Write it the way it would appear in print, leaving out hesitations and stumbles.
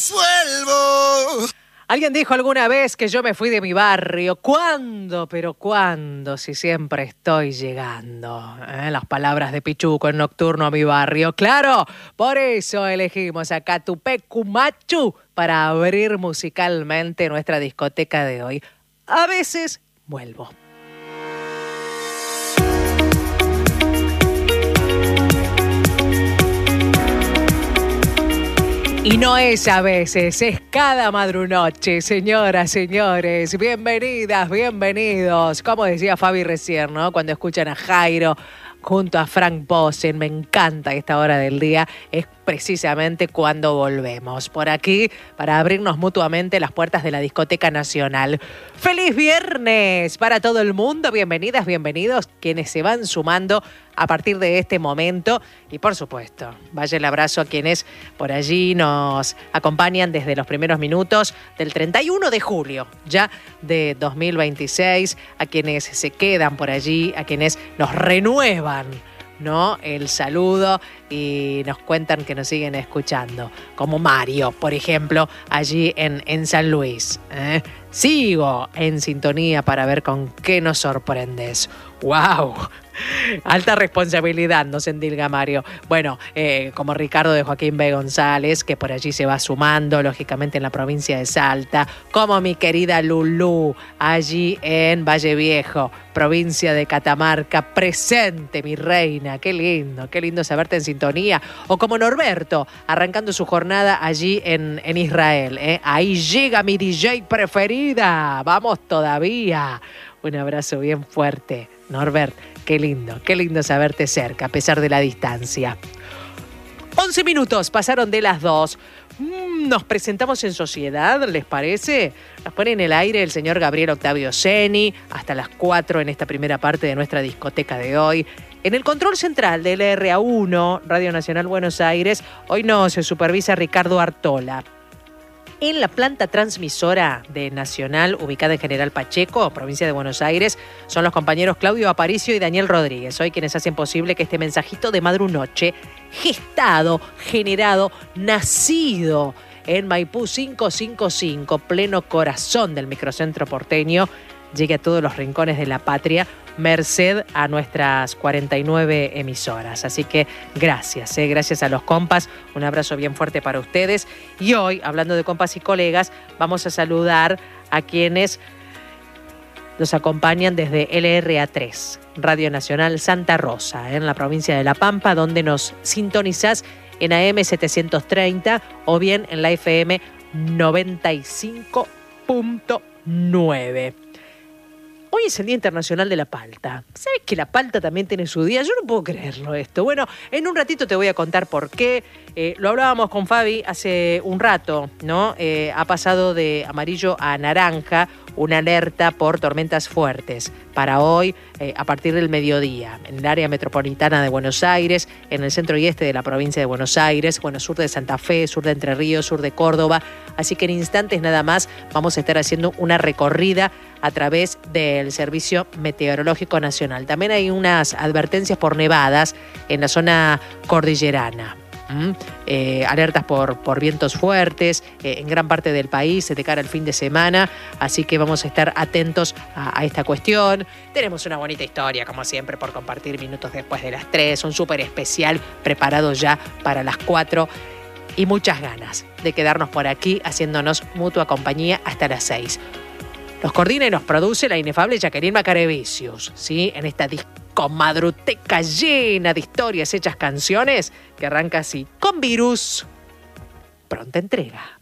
Vuelvo. Alguien dijo alguna vez que yo me fui de mi barrio. ¿Cuándo? Pero ¿cuándo? Si siempre estoy llegando. Las palabras de Pichuco en Nocturno a mi barrio. Claro, por eso elegimos a Catupecu Machu para abrir musicalmente nuestra discoteca de hoy. A veces vuelvo. Y no es a veces, es cada madrunoche, señoras, señores. Bienvenidas, bienvenidos. Como decía Fabi recién, ¿no? Cuando escuchan a Jairo junto a Frank Posen, me encanta esta hora del día. Es precisamente cuando volvemos por aquí para abrirnos mutuamente las puertas de la Discoteca Nacional. ¡Feliz viernes para todo el mundo! Bienvenidas, bienvenidos quienes se van sumando a partir de este momento. Y por supuesto, vaya el abrazo a quienes por allí nos acompañan desde los primeros minutos del 31 de julio ya de 2026, a quienes se quedan por allí, a quienes nos renuevan, ¿no?, el saludo y nos cuentan que nos siguen escuchando, como Mario, por ejemplo, allí en San Luis. Sigo en sintonía para ver con qué nos sorprendes. ¡Wow! Alta responsabilidad, nos endilga Mario. Bueno, como Ricardo de Joaquín B. González, que por allí se va sumando, lógicamente en la provincia de Salta, como mi querida Lulú, allí en Valle Viejo, provincia de Catamarca, presente, mi reina, qué lindo saberte en sintonía. O como Norberto, arrancando su jornada allí en Israel. Ahí llega mi DJ preferida, vamos todavía. Un abrazo bien fuerte, Norbert. Qué lindo saberte cerca, a pesar de la distancia. 11 minutos pasaron de las 2. Nos presentamos en sociedad, ¿les parece? Nos pone en el aire el señor Gabriel Octavio Seni hasta las 4 en esta primera parte de nuestra discoteca de hoy. En el control central del RA1, Radio Nacional Buenos Aires, hoy nos supervisa Ricardo Artola. En la planta transmisora de Nacional, ubicada en General Pacheco, provincia de Buenos Aires, son los compañeros Claudio Aparicio y Daniel Rodríguez, hoy quienes hacen posible que este mensajito de madrunoche, gestado, generado, nacido en Maipú 555, pleno corazón del microcentro porteño, llegue a todos los rincones de la patria, merced a nuestras 49 emisoras. Así que gracias a los compas, un abrazo bien fuerte para ustedes. Y hoy, hablando de compas y colegas, vamos a saludar a quienes nos acompañan desde LRA3, Radio Nacional Santa Rosa, en la provincia de La Pampa, donde nos sintonizás en AM 730 o bien en la FM 95.9. Hoy es el Día Internacional de la Palta. ¿Sabes que la palta también tiene su día? Yo no puedo creerlo esto. Bueno, en un ratito te voy a contar por qué. Lo hablábamos con Fabi hace un rato, ¿no? Ha pasado de amarillo a naranja una alerta por tormentas fuertes para hoy a partir del mediodía en el área metropolitana de Buenos Aires, en el centro y este de la provincia de Buenos Aires, bueno, sur de Santa Fe, sur de Entre Ríos, sur de Córdoba. Así que en instantes nada más vamos a estar haciendo una recorrida a través del Servicio Meteorológico Nacional. También hay unas advertencias por nevadas en la zona cordillerana. Alertas por vientos fuertes en gran parte del país de cara al fin de semana, así que vamos a estar atentos a esta cuestión. Tenemos una bonita historia, como siempre, por compartir minutos después de las 3, un súper especial preparado ya para las 4 y muchas ganas de quedarnos por aquí haciéndonos mutua compañía hasta las 6. Nos coordina y nos produce la inefable Jacqueline Macarevicius, ¿sí? En esta discomadruteca llena de historias hechas canciones que arranca así, con virus. Pronta entrega.